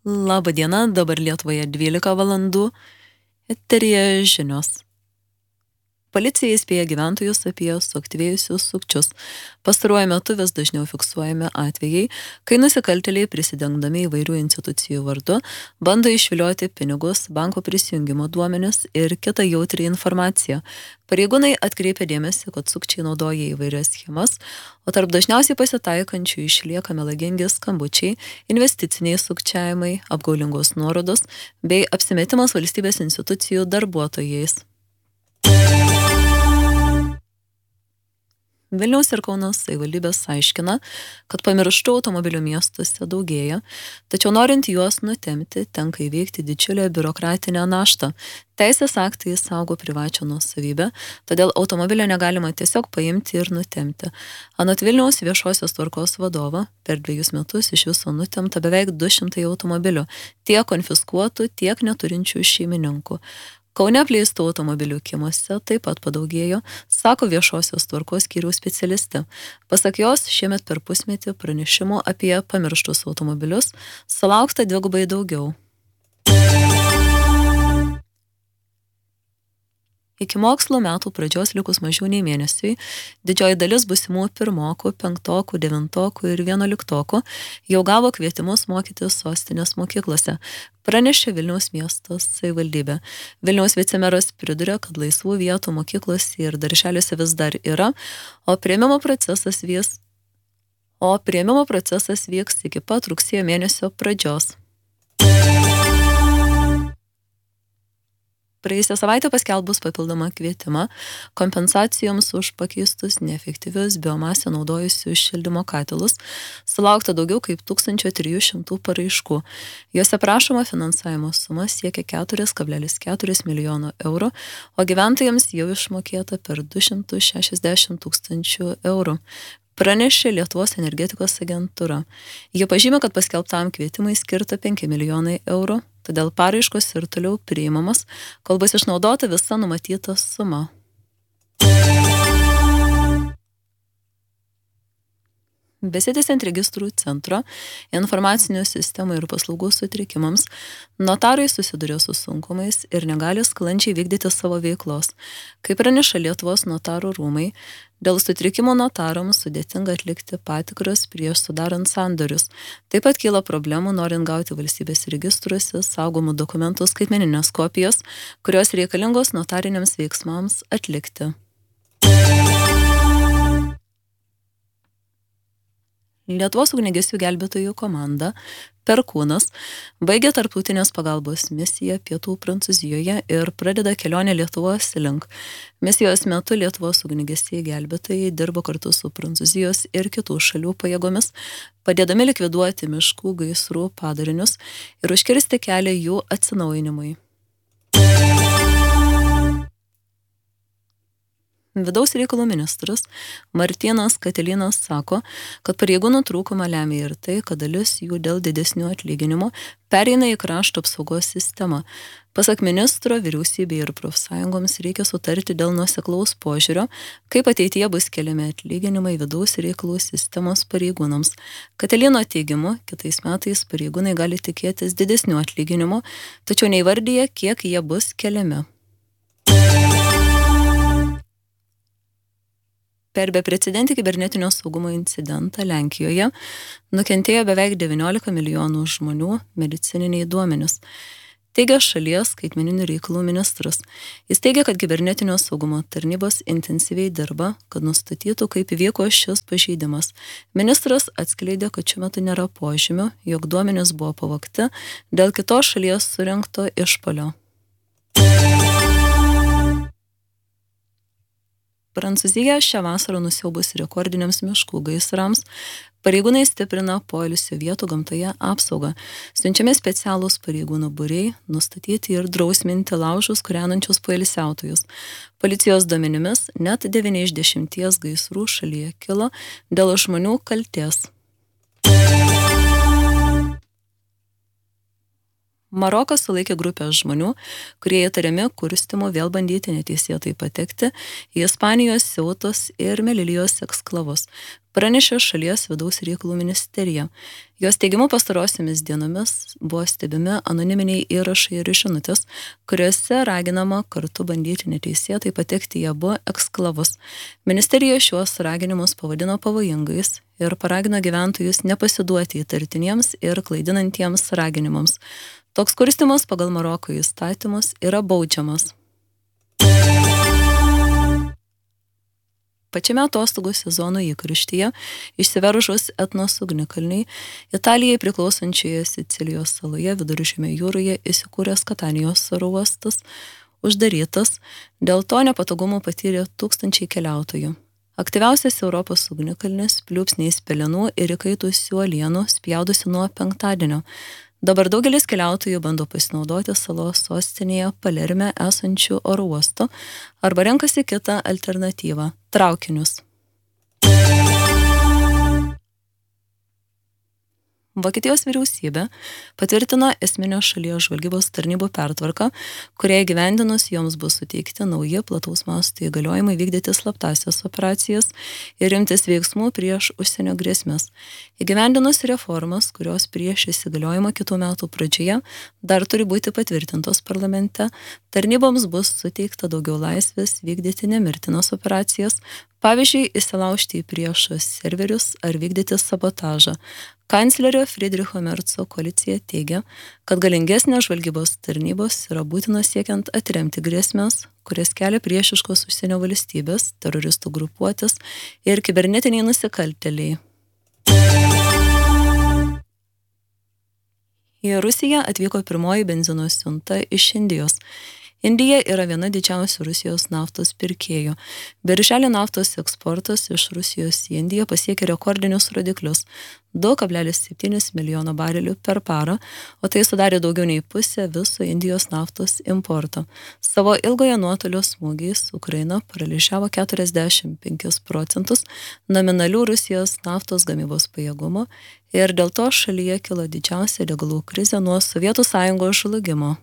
Labą dieną, dabar Lietuvoje 12 valandų, eteryje žinios. Policija įspėja gyventojus apie suaktyvėjusius sukčius. Pastaruoju metu vis dažniau fiksuojami atvejai, kai nusikaltėliai prisidengdami įvairių institucijų vardu bando išvilioti pinigus, banko prisijungimo duomenis ir kitą jautrią informaciją. Pareigūnai atkreipia dėmesį, kad sukčiai naudoja įvairias schemas, o tarp dažniausiai pasitaikančių išlieka melagingi skambučiai, investiciniai sukčiavimai, apgaulingos nuorodos bei apsimetimas valstybės institucijų darbuotojais. Vilniaus ir Kauno savivaldybės aiškina, kad pamirštų automobilių miestuose daugėja, tačiau norint juos nutemti, tenka įveikti didžiulę biurokratinę naštą. Teisės aktai saugo privačią nuosavybę, todėl automobilio negalima tiesiog paimti ir nutemti. Anot Vilniaus viešosios tvarkos vadovo, per 2 metus iš viso nutemta beveik 200 automobilių, tiek konfiskuotų, tiek neturinčių šeimininkų. Kaune apleistų automobilių kiemuose taip pat padaugėjo, sako viešosios tvarkos skyriaus specialistė. Pasak jos, šiemet per pusmetį pranešimų apie pamirštus automobilius sulaukta 2 daugiau. Iki mokslo metų pradžios likus mažiau nei mėnesiui, didžioji dalis būsimų 1-okų, 5-okų, 9-okų ir 11-okų jau gavo kvietimus mokytis sostinės mokyklose, pranešė Vilniaus miesto savivaldybė. Vilniaus vicemeras priduria, kad laisvų vietų mokyklose ir darželiuose vis dar yra, o priėmimo procesas vyks iki pat rugsėjo mėnesio pradžios. Praėjusią savaitę paskelbus papildomą kvietimą kompensacijoms už pakeistus neefektyvius biomasę naudojusius šildymo katilus sulaukta daugiau kaip 1300 paraiškų. Juose prašoma finansavimo suma siekia 4,4 milijono eurų, o gyventojams jau išmokėta per 260 000 eurų. Pranešė Lietuvos energetikos agentūra. Jie pažymė, kad paskelbtam kvietimui skirta 5 milijonai eurų, todėl paraiškos ir toliau priimamas, kol bus išnaudota visa numatyta suma. Besitęsiant registrų centro, informacinių sistemų ir paslaugų sutrikimams, notarai susiduria su sunkumais ir negali sklandžiai vykdyti savo veiklos. Kaip praneša Lietuvos notarų rūmai, dėl sutrikimo notarams sudėtinga atlikti patikras prieš sudarant sandorius. Taip pat kyla problemų norint gauti valstybės registruose saugomų dokumentų skaitmeninės kopijas, kurios reikalingos notariniams veiksmams atlikti. Lietuvos ugniagesių gelbėtojų komanda Perkūnas baigė tarptautinės pagalbos misiją pietų Prancūzijoje ir pradeda kelionę Lietuvos link. Misijos metu Lietuvos ugniagesiai gelbėtojai dirbo kartu su Prancūzijos ir kitų šalių pajėgomis, padėdami likviduoti miškų gaisrų padarinius ir užkirsti kelią jų atsinaujinimui. Vidaus reikalų ministras Martynas Katilinas sako, kad pareigūnų trūkumą lemia ir tai, kad dalis jų dėl didesnių atlyginimų pereina į krašto apsaugos sistemą. Pasak ministro, vyriausybei ir profsąjungoms reikia sutarti dėl nuoseklaus požiūrio, kaip ateityje bus keliami atlyginimai vidaus reikalų sistemos pareigūnams. Katilino teigimu, kitais metais pareigūnai gali tikėtis didesnių atlyginimų, tačiau neįvardyja, kiek jie bus keliami. Per beprecedentį kibernetinio saugumo incidentą Lenkijoje nukentėjo beveik 19 milijonų žmonių medicininiai duomenys, teigia šalies skaitmeninių reikalų ministras. Jis teigia, kad kibernetinio saugumo tarnybos intensyviai dirba, kad nustatytų, kaip įvyko šis pažeidimas. Ministras atskleidė, kad šiuo metu nėra požymių, jog duomenys buvo pavogti dėl kitos šalies surengto išpuolio. Prancūzija šią vasarą nusiaubus rekordiniams miškų gaisrams, pareigūnai stiprina poilsio vietų gamtoje apsaugą. Siunčiami specialūs pareigūnų būriai, nustatyti ir drausminti laužus kūrenančius poilsiautojus. Policijos duomenimis net 9 iš 10 gaisrų šalyje kilo dėl žmonių kaltės. Marokas sulaikė grupę žmonių, kurie įtariami kurstymu vėl bandyti neteisėtai patekti į Ispanijos Ceutos ir Melilijos eksklavus, pranešė šalies vidaus reikalų ministerija. Jos teigimu pastarosiomis dienomis buvo stebimi anoniminiai įrašai ir žinutės, kuriuose raginama kartu bandyti neteisėtai patekti į abu eksklavus. Ministerija šiuos raginimus pavadino pavojingais ir paragino gyventojus nepasiduoti įtartiniems ir klaidinantiems raginimams. Toks kurstymas pagal Maroko įstatymus yra baudžiamas. Pačiame atostogų sezono įkarštyje, išsiveržus Etnos ugnikalniai, Italijai priklausančioje Sicilijos saloje Viduržemio jūroje įsikūręs Katanijos oro uostas uždarytas, dėl to nepatogumų patyrė tūkstančiai keliautojų. Aktyviausias Europos ugnikalnis pliūpsniais pelenų ir įkaitusių uolienų spjaudosi nuo penktadienio. Dabar daugelis keliautojų bando pasinaudoti salos sostinėje Palerme esančių oro uostų arba renkasi kitą alternatyvą – traukinius. Vokietijos vyriausybė patvirtino esminio šalies žvalgybos tarnybų pertvarką, kurie įgyvendinus joms bus suteikti nauji plataus masto įgaliojimai vykdyti slaptąsias operacijas ir imtis veiksmų prieš užsienio grėsmes. Įgyvendinus reformas, kurios prieš įsigaliojimą kitų metų pradžioje dar turi būti patvirtintos parlamente, tarnyboms bus suteikta daugiau laisvės vykdyti nemirtinas operacijas, pavyzdžiui, įsilaužti į priešo serverius ar vykdyti sabotažą. Kanclerio Friedricho Merco koalicija teigia, kad galingesnės žvalgybos tarnybos yra būtinos siekiant atremti grėsmes, kurias kelia priešiškos užsienio valstybės, teroristų grupuotės ir kibernetiniai nusikaltėliai. Į Rusiją atvyko pirmoji benzino siunta iš Indijos. Indija yra viena didžiausių Rusijos naftos pirkėjų. Birželio naftos eksportas iš Rusijos į Indiją pasiekė rekordinius rodiklius – 2,7 milijono barelių per parą, o tai sudarė daugiau nei pusę viso Indijos naftos importo. Savo ilgojo nuotolio smūgiais Ukraina paralyžiavo 45% nominalių Rusijos naftos gamybos pajėgumo ir dėl to šalyje kilo didžiausia degalų krizė nuo Sovietų Sąjungos žlugimo.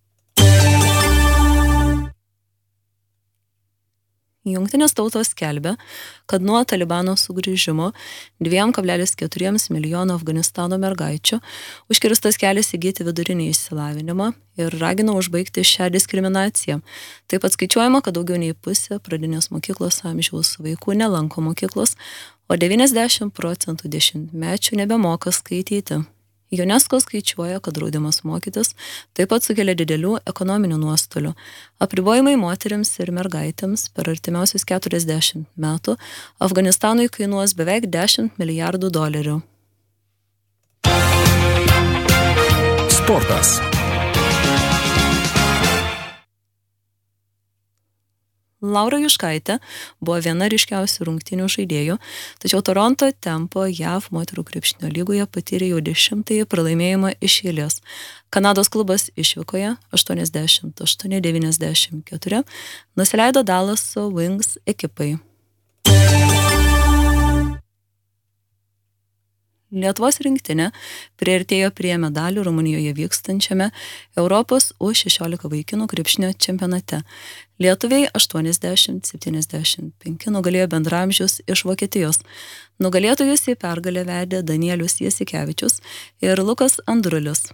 Jungtinės tautos skelbia, kad nuo Talibano sugrįžimo 2,4 milijono Afganistano mergaičių užkirstas kelias įgyti vidurinį išsilavinimą ir ragina užbaigti šią diskriminaciją. Taip pat skaičiuojama, kad daugiau nei pusė pradinės mokyklos amžiaus vaikų nelanko mokyklos, o 90% dešimtmečių nebemoka skaityti. UNESCO skaičiuoja, kad draudimas mokytis taip pat sukelia didelių ekonominių nuostolių. Apribojimai moterims ir mergaitėms per artimiausius 40 metų Afganistanui kainuos beveik $10 milijardų. Sportas. Laura Juškaitė buvo viena ryškiausių rungtynių žaidėjų, tačiau Toronto Tempo JAV moterų krepšinio lygoje patyrė jau 10-ąjį pralaimėjimą iš eilės. Kanados klubas išvykoje 88-94 nusileido Dallaso Wings ekipai. Lietuvos rinktinė priartėjo prie medalių Rumunijoje vykstančiame Europos U16 vaikinų krepšinio čempionate. Lietuviai 80-75 nugalėjo bendraamžius iš Vokietijos. Nugalėtojus į pergalę vedė Danielius Jasikevičius ir Lukas Andrulis.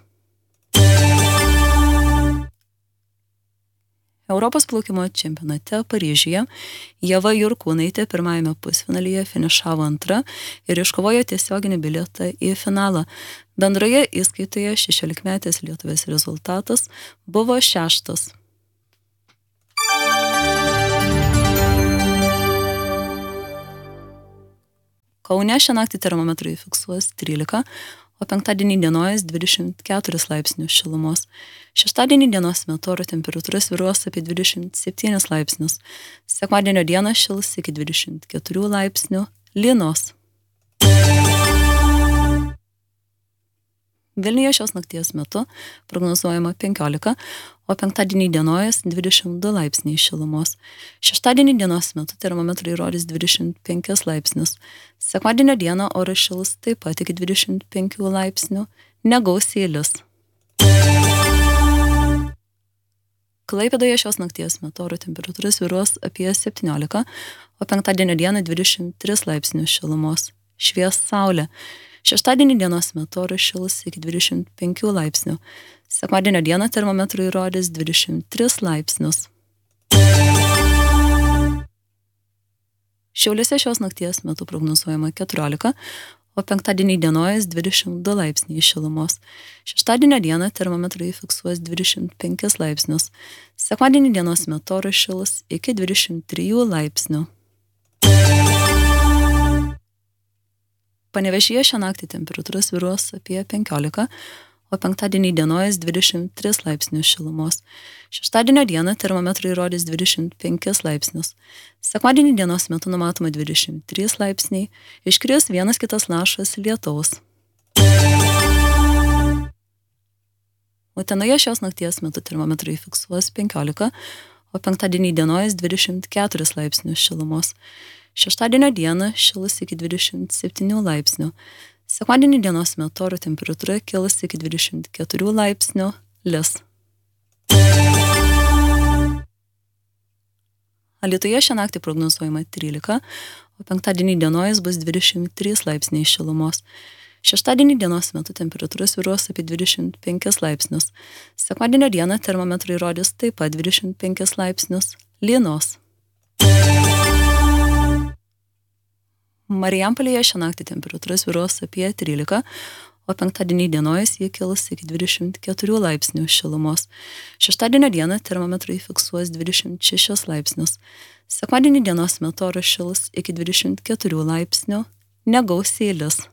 Europos plaukimo čempionate Paryžiuje Ieva Jurkūnaitė pirmajame pusfinalyje finišavo antra ir iškovojo tiesioginį bilietą į finalą. Bendroje įskaitoje 16-metės lietuvės rezultatas buvo 6. Kaune šią naktį termometrai fiksuos 13, o penktadienį dienojas 24 laipsnių šilumos. Šeštadienį dienos metu oro temperatūra svyruos apie 27 laipsnius. Sekmadienio dieną šils iki 24 laipsnių lynos. Vilniuje šios nakties metu prognozuojama 15, o penktadienį dienojas 22 laipsniai šilumos. Šeštadienį dienos metu termometrai rodys 25 laipsnius. Sekmadienio dieną oras šils taip pat iki 25 laipsnių, negausiai lis. Klaipėdoje šios nakties metu oro temperatūra svyruos apie 17, o penktadienio dieną 23 laipsnių šilumos. Švies saulė. Šeštadienį dienos metu oras šils iki 25 laipsnių. Sekmadienio dieną termometrai rodys 23 laipsnius. Šiauliuose šios nakties metu prognozuojama 14, o penktadienį dienojas 22 laipsniai šilumos. Šeštadienio dieną termometrai fiksuos 25 laipsnius. Sekmadienį dienos metu oras šils iki 23 laipsnių. Panevėžyje šią naktį temperatūra svyruos apie 15, o penktadienį dienojas 23 laipsnių šilumos. Šeštadienio dieną termometrai rodys 25 laipsnius. Sekmadienį dienos metu numatoma 23 laipsniai, iškris vienas kitas lašas lietaus. Utenoje šios nakties metu termometrai fiksuos 15, o penktadienį dienojas 24 laipsnių šilumos. Šeštadienio dieną šils iki 27 laipsnių. Sekmadienį dienos metu oro temperatūra kils iki 24 laipsnių, lis. Alytuje šią naktį prognozuojama 13, o penktadienį dienojas bus 23 laipsniai šilumos. Šeštadienį dienos metu temperatūra svyruos apie 25 laipsnius. Sekmadienio dieną termometrai rodys taip pat 25 laipsnius, lynos. Marijampolėje šią naktį temperatūra svyruos apie 13, o penktadienį dienojas jie kils iki 24 laipsnių šilumos. Šeštadienio dieną termometrai fiksuos 26 laipsnius. Sekmadienį dienos metu oras šils iki 24 laipsnių, negausiai lis.